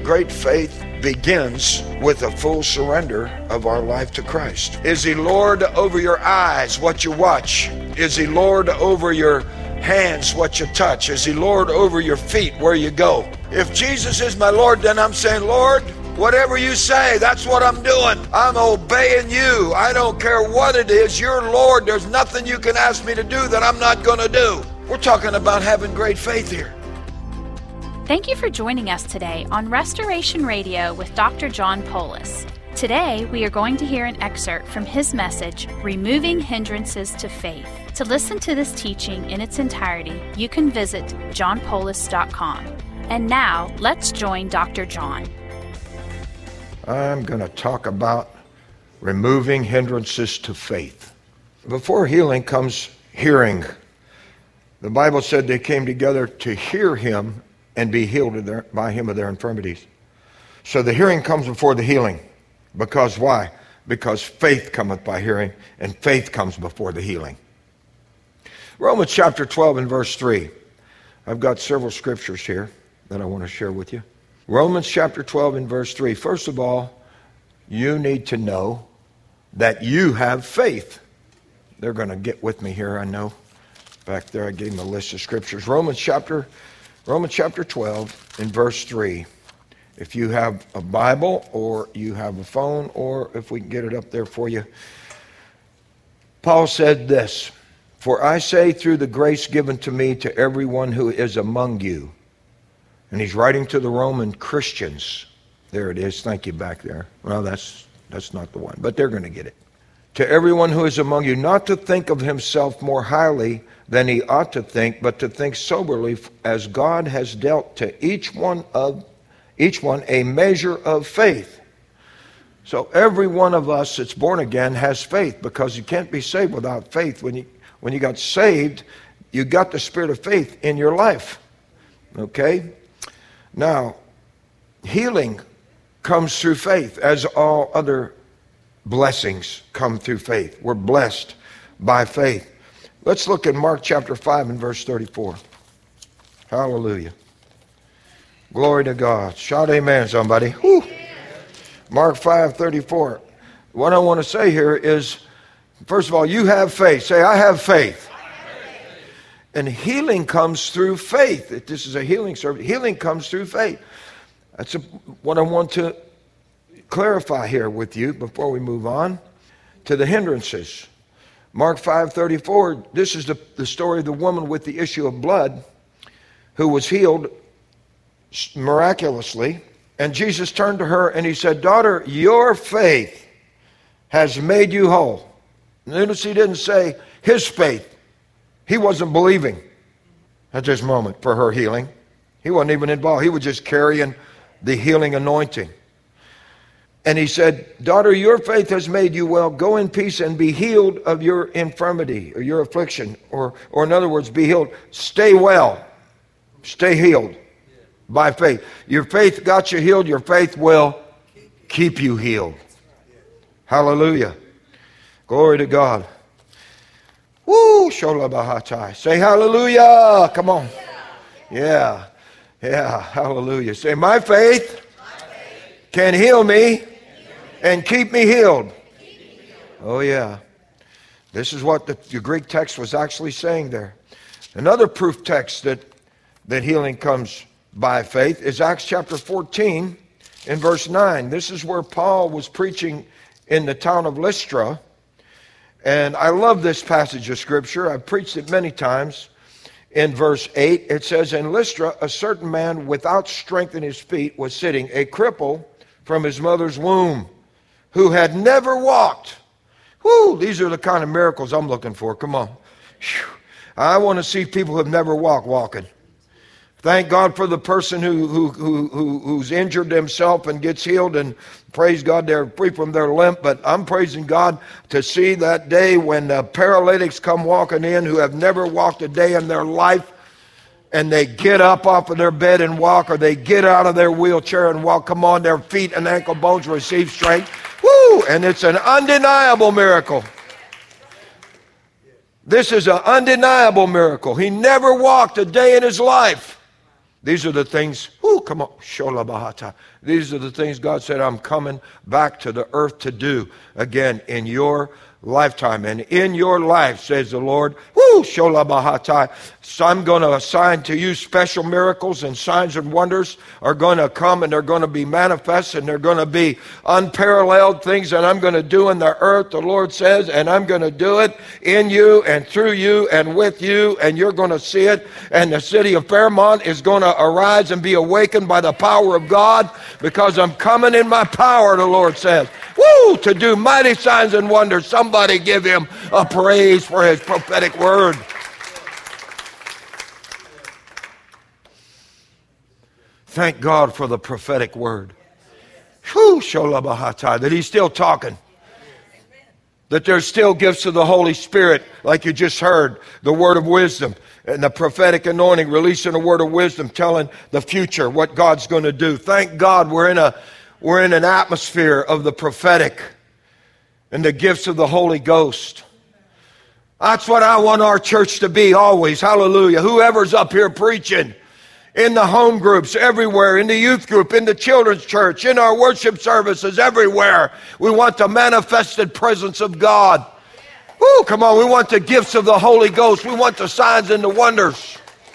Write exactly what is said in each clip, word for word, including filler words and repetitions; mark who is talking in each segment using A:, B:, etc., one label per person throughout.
A: great faith begins with a full surrender of our life to Christ. Is He Lord over your eyes, what you watch? Is He Lord over your hands, what you touch? Is He Lord over your feet, where you go? If Jesus is my Lord, then I'm saying, Lord, whatever you say, that's what I'm doing. I'm obeying you. I don't care what it is. You're Lord. There's nothing you can ask me to do that I'm not going to do. We're talking about having great faith here.
B: Thank you for joining us today on Restoration Radio with Doctor John Poulos. Today, we are going to hear an excerpt from his message, Removing Hindrances to Faith. To listen to this teaching in its entirety, you can visit john poulos dot com. And now, let's join Doctor John.
A: I'm going to talk about removing hindrances to faith. Before healing comes hearing. The Bible said they came together to hear Him and be healed of their, by Him of their infirmities. So the hearing comes before the healing. Because why? Because faith cometh by hearing, and faith comes before the healing. Romans chapter twelve and verse three. I've got several scriptures here that I want to share with you. Romans chapter twelve and verse three. First of all, you need to know that you have faith. They're going to get with me here, I know. Back there I gave them a list of scriptures. Romans chapter, Romans chapter twelve and verse three. If you have a Bible or you have a phone, or if we can get it up there for you. Paul said this, "For I say through the grace given to me to everyone who is among you." And he's writing to the Roman Christians. There it is. Thank you back there. Well, that's that's not the one, but they're going to get it. "To everyone who is among you, not to think of himself more highly than he ought to think, but to think soberly, as God has dealt to each one of each one a measure of faith." So every one of us that's born again has faith, because you can't be saved without faith. When you when you got saved, you got the spirit of faith in your life. Okay? Now, healing comes through faith, as all other blessings come through faith. We're blessed by faith. Let's look at Mark chapter five and verse thirty-four. Hallelujah. Glory to God. Shout amen, somebody. Whew. Mark five thirty-four. What I want to say here is, first of all, you have faith. Say, I have faith. I have faith. And healing comes through faith. If this is a healing service, healing comes through faith. That's a, what I want to clarify here with you before we move on to the hindrances. Mark five thirty-four, this is the, the story of the woman with the issue of blood who was healed miraculously. And Jesus turned to her and He said, "Daughter, your faith has made you whole." Notice He didn't say his faith. He wasn't believing at this moment for her healing. He wasn't even involved. He was just carrying the healing anointing. And He said, "Daughter, your faith has made you well. Go in peace and be healed of your infirmity," or your affliction, or, or in other words, be healed. Stay well. Stay healed by faith. Your faith got you healed. Your faith will keep you healed. Hallelujah. Glory to God. Woo! Shola bahatai. Say hallelujah. Come on. Yeah. Yeah. Hallelujah. Say, my faith can heal me and keep me healed. Oh yeah. This is what the, the Greek text was actually saying there. Another proof text that, that healing comes by faith is Acts chapter fourteen in verse nine. This is where Paul was preaching in the town of Lystra. And I love this passage of scripture. I've preached it many times. In verse eight, it says, "In Lystra, a certain man without strength in his feet was sitting, a cripple from his mother's womb, who had never walked." Whoo, these are the kind of miracles I'm looking for. Come on. Whew. I want to see people who have never walked walking. Thank God for the person who, who, who, who who's injured themselves and gets healed, and praise God they're free from their limp. But I'm praising God to see that day when uh, paralytics come walking in who have never walked a day in their life, and they get up off of their bed and walk, or they get out of their wheelchair and walk. Come on, their feet and ankle bones receive strength. Woo! And it's an undeniable miracle. This is an undeniable miracle. He never walked a day in his life. These are the things, ooh, come on, shola bahata. These are the things God said, I'm coming back to the earth to do again in your lifetime. And in your life, says the Lord, woo, shola bahata. So I'm going to assign to you special miracles, and signs and wonders are going to come, and they're going to be manifest, and they're going to be unparalleled things that I'm going to do in the earth, the Lord says, and I'm going to do it in you and through you and with you, and you're going to see it. And the city of Fairmont is going to arise and be awakened by the power of God, because I'm coming in my power, the Lord says. Woo! To do mighty signs and wonders. Somebody give him a praise for his prophetic word. Thank God for the prophetic word. Whew, shola bahata, that he's still talking. That there's still gifts of the Holy Spirit, like you just heard, the word of wisdom and the prophetic anointing, releasing a word of wisdom, telling the future what God's going to do. Thank God we're in a we're in an atmosphere of the prophetic and the gifts of the Holy Ghost. That's what I want our church to be always. Hallelujah. Whoever's up here preaching, in the home groups, everywhere, in the youth group, in the children's church, in our worship services, everywhere. We want the manifested presence of God. Woo, come on, we want the gifts of the Holy Ghost. We want the signs and the wonders.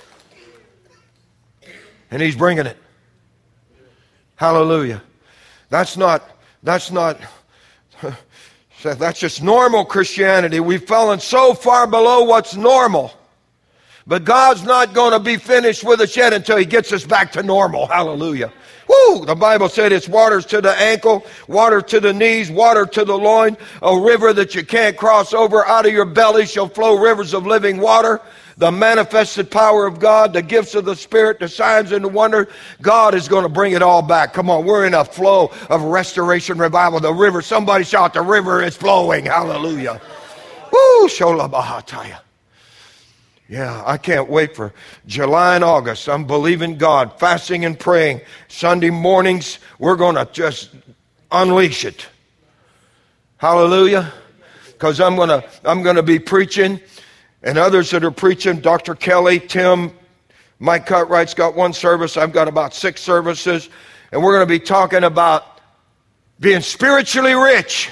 A: And he's bringing it. Hallelujah. That's not, that's not, that's just normal Christianity. We've fallen so far below what's normal. But God's not going to be finished with us yet until he gets us back to normal. Hallelujah. Woo! The Bible said it's waters to the ankle, water to the knees, water to the loin, a river that you can't cross over. Out of your belly shall flow rivers of living water. The manifested power of God, the gifts of the Spirit, the signs and the wonder. God is going to bring it all back. Come on, we're in a flow of restoration revival. The river, somebody shout, the river is flowing. Hallelujah. Woo! Shola bahataya. Yeah, I can't wait for July and August. I'm believing God, fasting and praying. Sunday mornings, we're going to just unleash it. Hallelujah. Because I'm going to I'm going to be preaching, and others that are preaching, Doctor Kelly, Tim, Mike Cutright's got one service. I've got about six services. And we're going to be talking about being spiritually rich.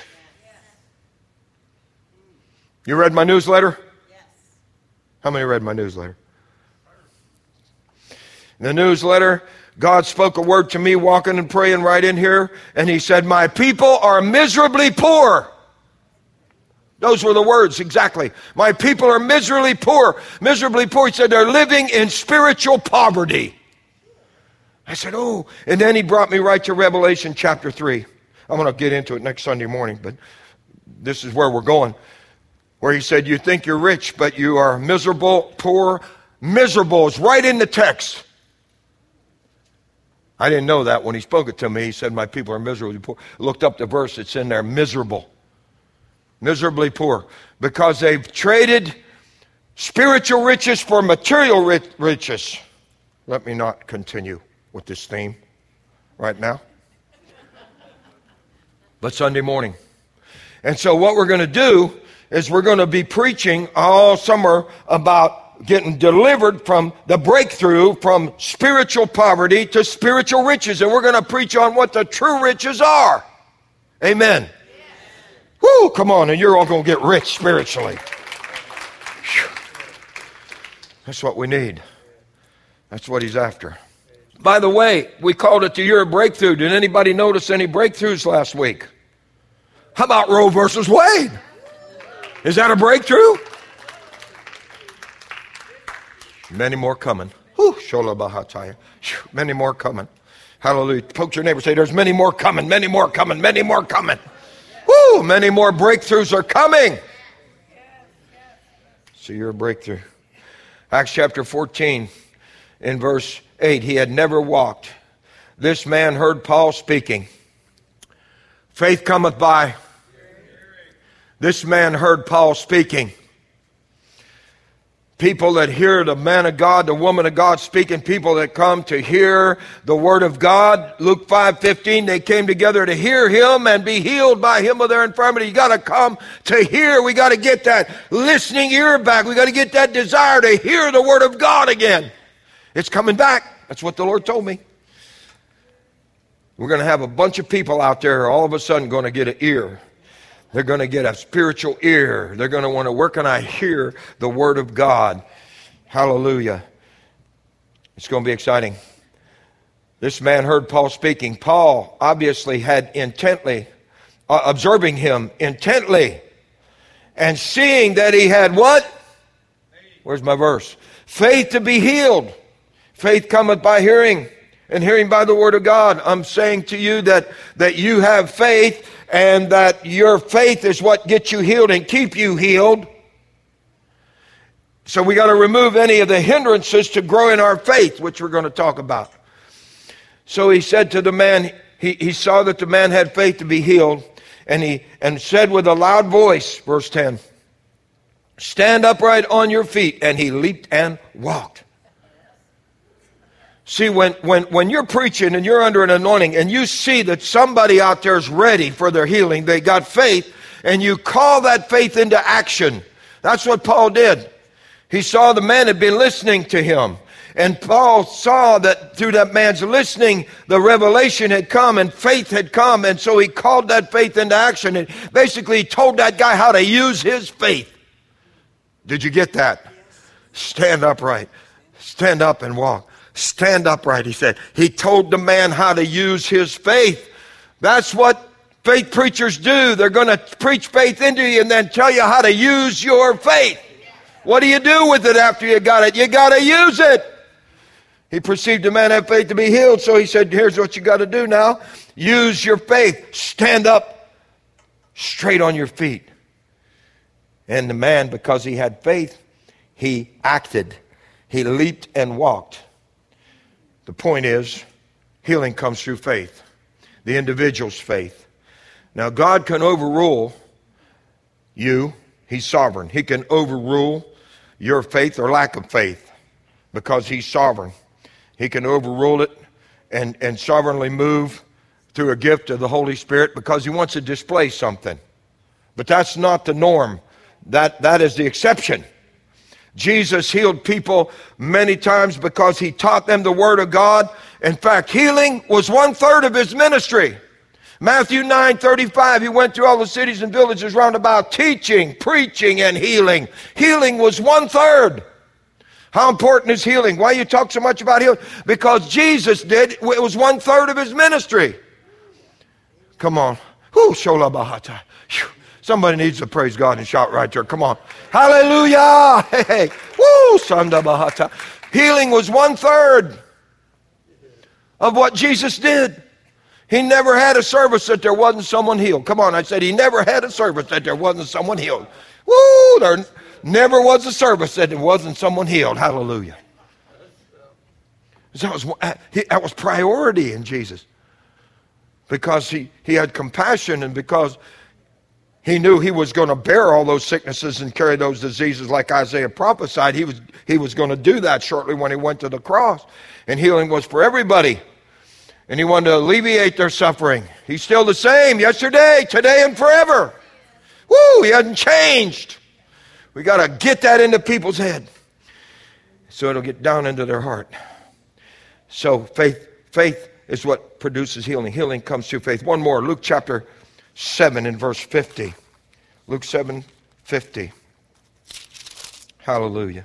A: You read my newsletter? How many read my newsletter? In the newsletter, God spoke a word to me walking and praying right in here, and he said, my people are miserably poor. Those were the words, exactly. My people are miserably poor. Miserably poor. He said they're living in spiritual poverty. I said, oh. And then he brought me right to Revelation chapter three. I'm going to get into it next Sunday morning, but this is where we're going. Where he said, you think you're rich, but you are miserable, poor. Miserable is right in the text. I didn't know that when he spoke it to me. He said, my people are miserably poor. I looked up the verse, it's in there, miserable. Miserably poor. Because they've traded spiritual riches for material riches. Let me not continue with this theme right now. But Sunday morning. And so what we're going to do is we're going to be preaching all summer about getting delivered from the breakthrough from spiritual poverty to spiritual riches. And we're going to preach on what the true riches are. Amen. Yes. Woo, come on, and you're all going to get rich spiritually. Whew. That's what we need. That's what he's after. By the way, we called it the year of breakthrough. Did anybody notice any breakthroughs last week? How about Roe versus Wade? Is that a breakthrough? Many more coming. Whew, shola bahataya. Many more coming. Hallelujah. Poke your neighbor, say, there's many more coming, many more coming, many more coming. Woo, many more breakthroughs are coming. So you're a breakthrough. Acts chapter fourteen, in verse eight, he had never walked. This man heard Paul speaking. Faith cometh by. This man heard Paul speaking. People that hear the man of God, the woman of God speaking, people that come to hear the word of God. Luke five fifteen, they came together to hear him and be healed by him of their infirmity. You got to come to hear. We got to get that listening ear back. We got to get that desire to hear the word of God again. It's coming back. That's what the Lord told me. We're going to have a bunch of people out there all of a sudden going to get an ear. They're going to get a spiritual ear. They're going to want to, where can I hear the Word of God? Hallelujah. It's going to be exciting. This man heard Paul speaking. Paul obviously had intently, uh, observing him intently, and seeing that he had what? Where's my verse? Faith to be healed. Faith cometh by hearing, and hearing by the Word of God. I'm saying to you that, that you have faith, and that your faith is what gets you healed and keep you healed. So we got to remove any of the hindrances to growing our faith, which we're going to talk about. So he said to the man, he, he saw that the man had faith to be healed, and he and said with a loud voice, verse ten, stand upright on your feet. And he leaped and walked. See, when, when, when you're preaching and you're under an anointing and you see that somebody out there is ready for their healing, they got faith, and you call that faith into action. That's what Paul did. He saw the man had been listening to him. And Paul saw that through that man's listening, the revelation had come and faith had come. And so he called that faith into action and basically told that guy how to use his faith. Did you get that? Stand upright. Stand up and walk. Stand upright, he said. He told the man how to use his faith. That's what faith preachers do. They're going to preach faith into you and then tell you how to use your faith. What do you do with it after you got it? You got to use it. He perceived the man had faith to be healed, so he said, here's what you got to do now. Use your faith. Stand up straight on your feet. And the man, because he had faith, he acted. He leaped and walked. The point is, healing comes through faith, the individual's faith. Now, God can overrule you. He's sovereign. He can overrule your faith or lack of faith because he's sovereign. He can overrule it and, and sovereignly move through a gift of the Holy Spirit because he wants to display something. But that's not the norm. That, that is the exception. Jesus healed people many times because he taught them the Word of God. In fact, healing was one third of his ministry. Matthew nine thirty-five, he went through all the cities and villages round about teaching, preaching, and healing. Healing was one third. How important is healing? Why you talk so much about healing? Because Jesus did. It was one third of his ministry. Come on. Whoo, shola bahata. Somebody needs to praise God and shout right there. Come on. Hallelujah. Hey, hey. Woo, sanda bahata. Healing was one third of what Jesus did. He never had a service that there wasn't someone healed. Come on, I said he never had a service that there wasn't someone healed. Woo, there never was a service that there wasn't someone healed. Hallelujah. That was, that was priority in Jesus. Because he, he had compassion and because he knew he was going to bear all those sicknesses and carry those diseases like Isaiah prophesied. He was, he was going to do that shortly when he went to the cross. And healing was for everybody. And he wanted to alleviate their suffering. He's still the same yesterday, today, and forever. Woo, he hasn't changed. We got to get that into people's head so it'll get down into their heart. So faith, faith is what produces healing. Healing comes through faith. One more, Luke chapter seven and verse fifty. Luke seven fifty. Hallelujah.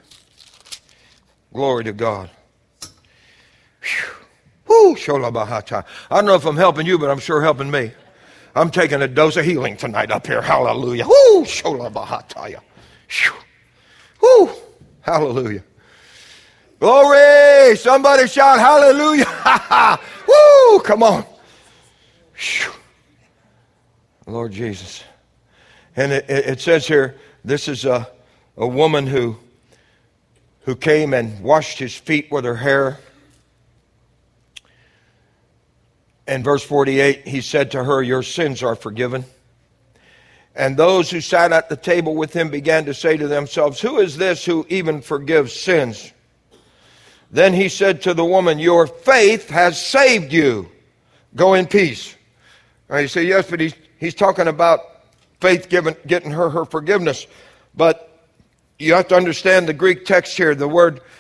A: Glory to God. Whew. Woo, shola bahata. I don't know if I'm helping you, but I'm sure helping me. I'm taking a dose of healing tonight up here. Hallelujah. Woo, shola bahata. Woo, hallelujah. Glory. Somebody shout hallelujah. Woo, come on. Lord Jesus. And it, it says here, this is a, a woman who, who came and washed his feet with her hair. And verse forty-eight, he said to her, your sins are forgiven. And those who sat at the table with him began to say to themselves, who is this who even forgives sins? Then he said to the woman, your faith has saved you. Go in peace. Now you say, yes, but he's, he's talking about faith giving, getting her her forgiveness. But you have to understand the Greek text here. The word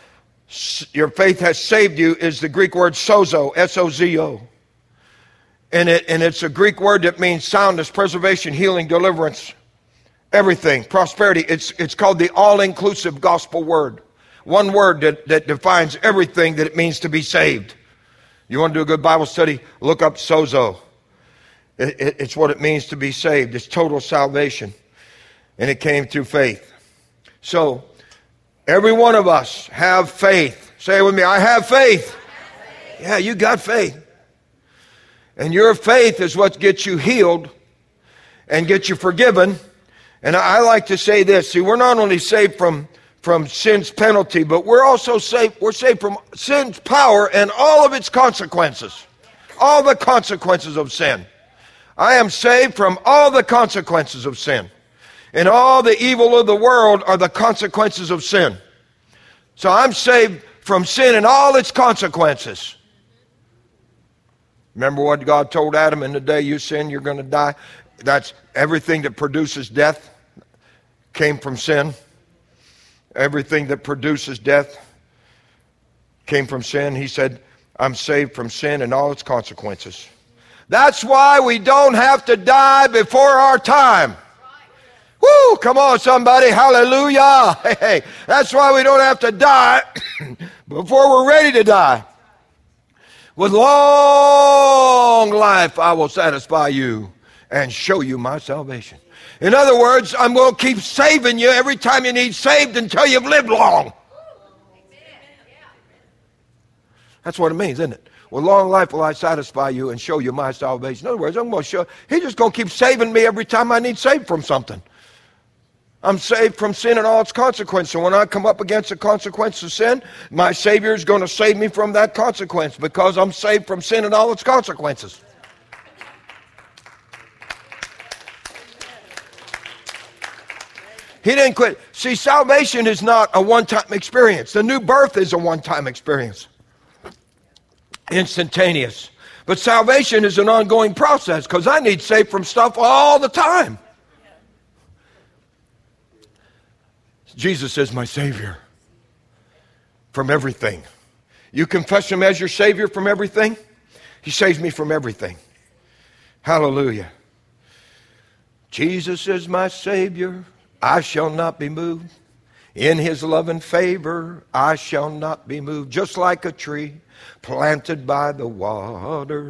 A: your faith has saved you is the Greek word sozo, S O Z O. And, it, and it's a Greek word that means soundness, preservation, healing, deliverance, everything, prosperity. It's, it's called the all-inclusive gospel word. One word that, that defines everything that it means to be saved. You want to do a good Bible study? Look up sozo. It, it, it's what it means to be saved. It's total salvation. And it came through faith. So, every one of us have faith. Say it with me, I have faith. I have faith. Yeah, you got faith. And your faith is what gets you healed and gets you forgiven. And I like to say this. See, we're not only saved from, from sin's penalty, but we're also saved, we're saved from sin's power and all of its consequences. All the consequences of sin. I am saved from all the consequences of sin. And all the evil of the world are the consequences of sin. So I'm saved from sin and all its consequences. Remember what God told Adam, in the day you sin, you're going to die? That's everything that produces death came from sin. Everything that produces death came from sin. He said, I'm saved from sin and all its consequences. That's why we don't have to die before our time. Woo! Come on, somebody. Hallelujah. Hey, hey. That's why we don't have to die before we're ready to die. With long life, I will satisfy you and show you my salvation. In other words, I'm going to keep saving you every time you need saved until you've lived long. That's what it means, isn't it? With long life will I satisfy you and show you my salvation. In other words, I'm going to show, he's just going to keep saving me every time I need saved from something. I'm saved from sin and all its consequences. So when I come up against the consequence of sin, my Savior is going to save me from that consequence because I'm saved from sin and all its consequences. He didn't quit. See, salvation is not a one-time experience. The new birth is a one-time experience. Instantaneous. But salvation is an ongoing process because I need saved from stuff all the time. Jesus is my Savior from everything. You confess Him as your Savior from everything? He saves me from everything. Hallelujah. Jesus is my Savior. I shall not be moved. In His love and favor, I shall not be moved. Just like a tree planted by the water.